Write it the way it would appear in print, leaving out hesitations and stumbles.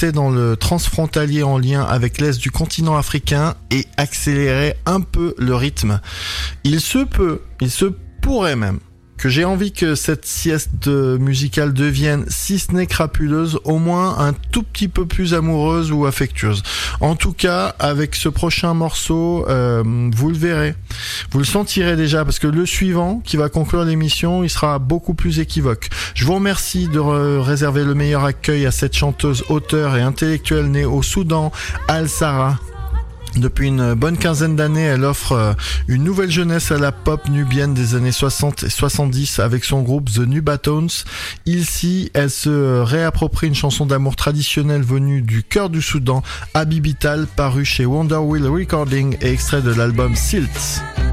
dans le transfrontalier en lien avec l'est du continent africain et accélérer un peu le rythme. Il se pourrait même que j'ai envie que cette sieste musicale devienne, si ce n'est crapuleuse, au moins un tout petit peu plus amoureuse ou affectueuse. En tout cas, avec ce prochain morceau, vous le verrez. Vous le sentirez déjà, parce que le suivant, qui va conclure l'émission, il sera beaucoup plus équivoque. Je vous remercie de réserver le meilleur accueil à cette chanteuse, auteure et intellectuelle née au Soudan, Al-Sara. Depuis une bonne quinzaine d'années, elle offre une nouvelle jeunesse à la pop nubienne des années 60 et 70 avec son groupe The Nubatones. Ici, elle se réapproprie une chanson d'amour traditionnelle venue du cœur du Soudan, Habibital, paru chez Wonderwheel Recording et extrait de l'album Silt.